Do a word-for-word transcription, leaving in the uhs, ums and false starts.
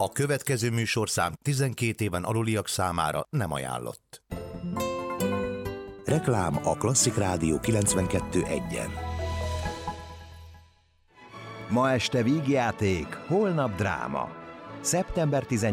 A következő műsorszám tizenkét éven aluliak számára nem ajánlott. Reklám a Klasszik Rádió kilencvenkettő egyen. Ma este vígjáték, holnap dráma. szeptember tizennyolcadika